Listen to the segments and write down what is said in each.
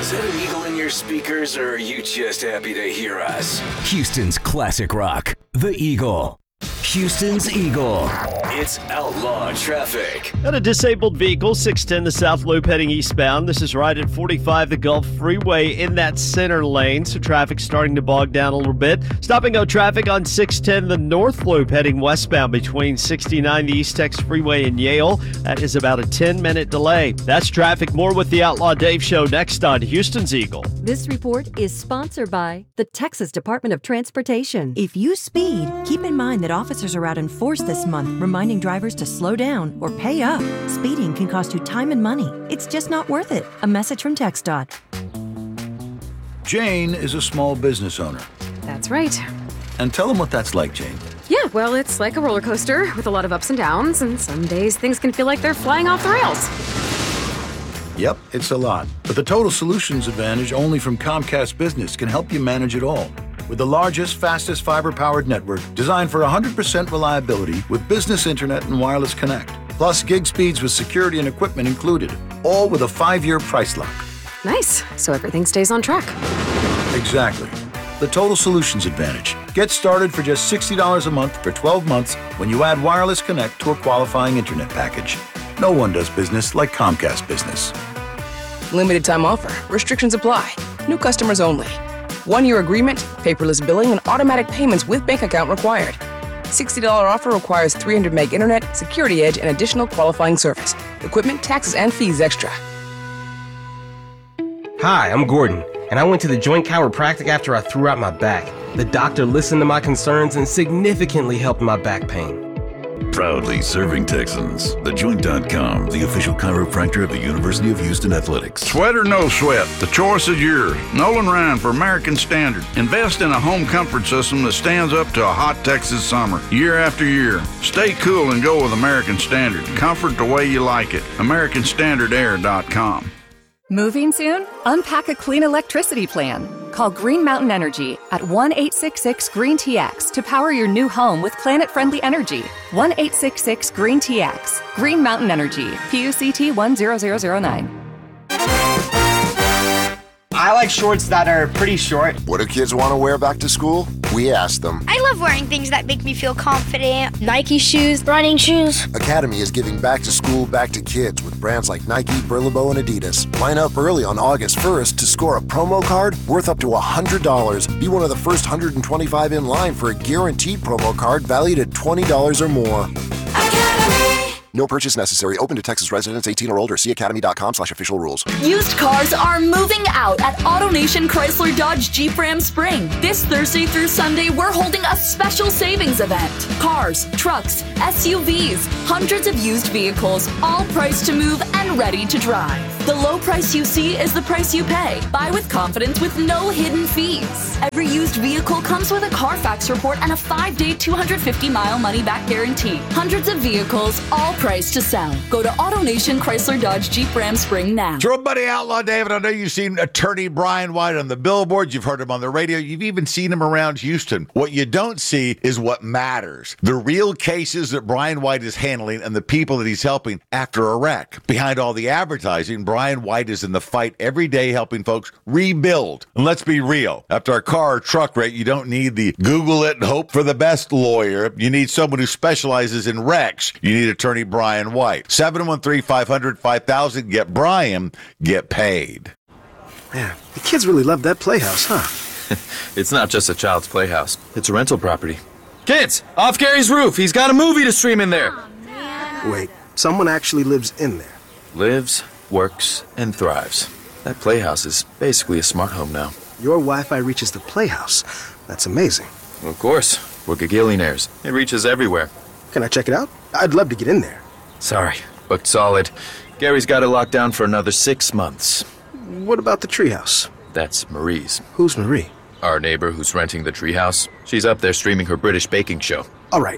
Is that an eagle in your speakers, or are you just happy to hear us? Houston's classic rock, The Eagle. Houston's Eagle. It's Outlaw Traffic. Got a disabled vehicle, 610 the South Loop heading eastbound. This is right at 45 the Gulf Freeway in that center lane, so traffic's starting to bog down a little bit. Stop and go traffic on 610 the North Loop heading westbound between 69 the East Tex Freeway and Yale. That is about a 10-minute delay. That's traffic. More with the Outlaw Dave Show next on Houston's Eagle. This report is sponsored by the Texas Department of Transportation. If you speed, keep in mind that officers are out in force this month, reminding drivers to slow down or pay up. Speeding can cost you time and money. It's just not worth it. A message from TxDOT. Jane is a small business owner. That's right. And tell them what that's like, Jane. Yeah, well, it's like a roller coaster with a lot of ups and downs, and some days things can feel like they're flying off the rails. Yep, it's a lot. But the Total Solutions Advantage only from Comcast Business can help you manage it all. With the largest, fastest fiber-powered network designed for 100% reliability with business internet and wireless connect. Plus gig speeds with security and equipment included. All with a 5-year price lock. Nice. So everything stays on track. Exactly. The Total Solutions Advantage. Get started for just $60 a month for 12 months when you add wireless connect to a qualifying internet package. No one does business like Comcast Business. Limited time offer. Restrictions apply. New customers only. 1-year agreement, paperless billing, and automatic payments with bank account required. $60 offer requires 300 meg internet, security edge, and additional qualifying service. Equipment, taxes, and fees extra. Hi, I'm Gordon, and I went to the Joint Chiropractic after I threw out my back. The doctor listened to my concerns and significantly helped my back pain. Proudly serving Texans. TheJoint.com, the official chiropractor of the University of Houston Athletics. Sweat or no sweat, the choice is yours. Nolan Ryan for American Standard. Invest in a home comfort system that stands up to a hot Texas summer, year after year. Stay cool and go with American Standard. Comfort the way you like it. AmericanStandardAir.com. Moving soon? Unpack a clean electricity plan. Call Green Mountain Energy at 1-866-GREEN-TX to power your new home with planet-friendly energy. 1-866-GREEN-TX. Green Mountain Energy. PUCT 10009. I like shorts that are pretty short. What do kids want to wear back to school? We asked them. I love wearing things that make me feel confident. Nike shoes, running shoes. Academy is giving back to school back to kids with brands like Nike, Burlebo, and Adidas. Line up early on August 1st to score a promo card worth up to $100. Be one of the first 125 in line for a guaranteed promo card valued at $20 or more. No purchase necessary. Open to Texas residents 18 or older. See academy.com/official rules. Used cars are moving out at AutoNation Chrysler Dodge Jeep Ram Spring. This Thursday through Sunday, we're holding a special savings event. Cars, trucks, SUVs, hundreds of used vehicles, all priced to move and ready to drive. The low price you see is the price you pay. Buy with confidence with no hidden fees. Every used vehicle comes with a Carfax report and a 5-day, 250-mile money-back guarantee. Hundreds of vehicles, all priced to sell. Go to AutoNation Chrysler Dodge Jeep Ram Spring now. It's your buddy Outlaw David. I know you've seen attorney Brian White on the billboards. You've heard him on the radio. You've even seen him around Houston. What you don't see is what matters. The real cases that Brian White is handling and the people that he's helping after a wreck. Behind all the advertising, Brian White is in the fight every day helping folks rebuild. And let's be real. After a car or truck wreck, you don't need the Google it and hope for the best lawyer. You need someone who specializes in wrecks. You need attorney Brian White. 713-500-5000. Get Brian, get paid. Man, the kids really love that playhouse, huh? It's not just a child's playhouse. It's a rental property. Kids, off Gary's roof. He's got a movie to stream in there. Wait, someone actually lives in there? Lives, works, and thrives. That playhouse is basically a smart home now. Your Wi-Fi reaches the playhouse. That's amazing. Well, of course. We're gagillionaires. It reaches everywhere. Can I check it out? I'd love to get in there. Sorry, booked solid. Gary's got it locked down for another 6 months. What about the treehouse? That's Marie's. Who's Marie? Our neighbor who's renting the treehouse. She's up there streaming her British baking show. All right.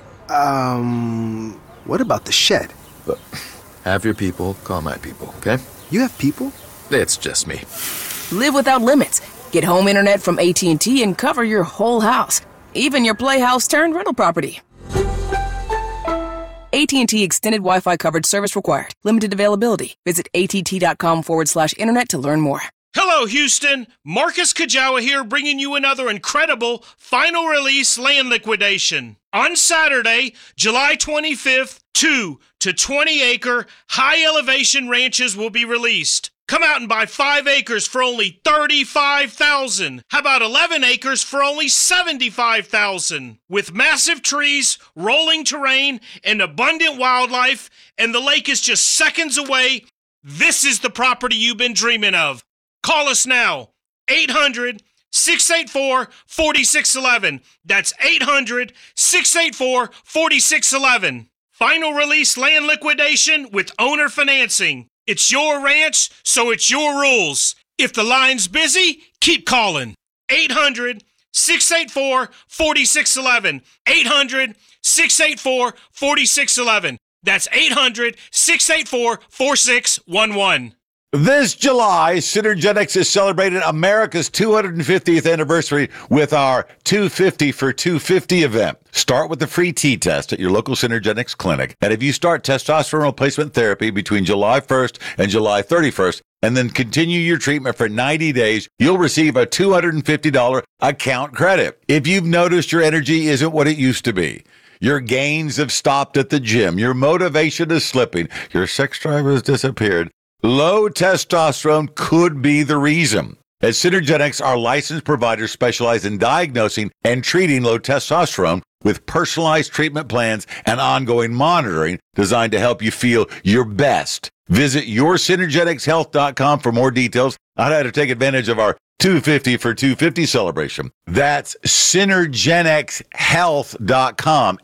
What about the shed? But have your people call my people, okay? You have people? It's just me. Live without limits. Get home internet from AT&T and cover your whole house. Even your playhouse turned rental property. AT&T Extended Wi-Fi coverage service required. Limited availability. Visit att.com/internet to learn more. Hello, Houston. Marcus Kajawa here, bringing you another incredible final release land liquidation. On Saturday, July 25th, 2 to 20 acre high elevation ranches will be released. Come out and buy 5 acres for only $35,000. How about 11 acres for only $75,000? With massive trees, rolling terrain, and abundant wildlife, and the lake is just seconds away, this is the property you've been dreaming of. Call us now, 800-684-4611. That's 800-684-4611. Final release land liquidation with owner financing. It's your ranch, so it's your rules. If the line's busy, keep calling. 800-684-4611. 800-684-4611. That's 800-684-4611. This July, Synergenics is celebrating America's 250th anniversary with our 250 for 250 event. Start with the free T-test at your local Synergenics clinic. And if you start testosterone replacement therapy between July 1st and July 31st, and then continue your treatment for 90 days, you'll receive a $250 account credit. If you've noticed your energy isn't what it used to be, your gains have stopped at the gym, your motivation is slipping, your sex drive has disappeared, low testosterone could be the reason. At Synergenics, our licensed providers specialize in diagnosing and treating low testosterone with personalized treatment plans and ongoing monitoring designed to help you feel your best. Visit yoursynergeticshealth.com for more details on how to take advantage of our 250 for 250 celebration. That's synergenicshealth.com.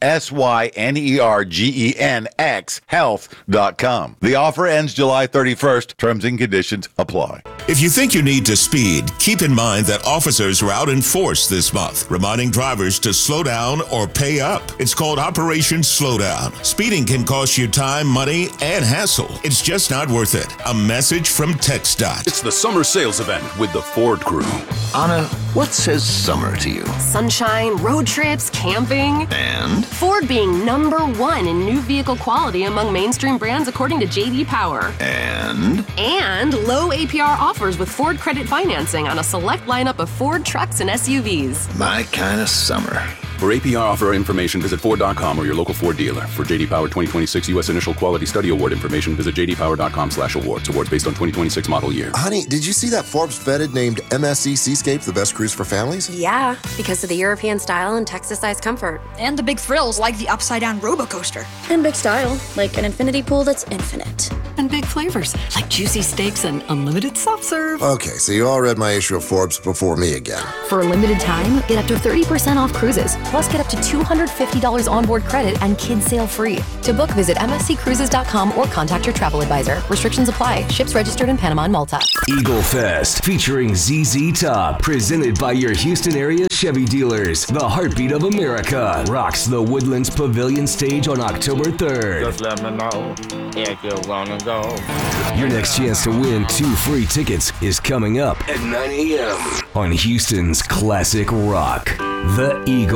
SYNERGENX health.com. The offer ends July 31st. Terms and conditions apply. If you think you need to speed, keep in mind that officers are out in force this month, reminding drivers to slow down or pay up. It's called Operation Slowdown. Speeding can cost you time, money, and hassle. It's just not worth it. A message from TxDOT. It's the summer sales event with the Ford crew. Anna, what says summer to you? Sunshine, road trips, camping. And? Ford being #1 in new vehicle quality among mainstream brands according to J.D. Power. And? And low APR offers with Ford credit financing on a select lineup of Ford trucks and SUVs. My kind of summer. For APR offer information, visit Ford.com or your local Ford dealer. For J.D. Power 2026 U.S. Initial Quality Study Award information, visit jdpower.com/awards. Awards based on 2026 model year. Honey, did you see that Forbes vetted named MSC Seascape the best cruise for families? Yeah, because of the European style and Texas-sized comfort. And the big thrills like the upside-down roller-coaster. And big style, like an infinity pool that's infinite. And big flavors, like juicy steaks and unlimited soft serve. Okay, so you all read my issue of Forbes before me again. For a limited time, get up to 30% off cruises, plus get up to $250 onboard credit and kids sail free. To book, visit msccruises.com or contact your travel advisor. Restrictions apply. Ships registered in Panama and Malta. Eagle Fest featuring ZZ Top, presented by your Houston area Chevy dealers. The heartbeat of America rocks the Woodlands Pavilion stage on October 3rd. Just let me know if you wanna go. Your next chance to win 2 free tickets is coming up at 9 a.m. on Houston's Classic Rock. The Eagle.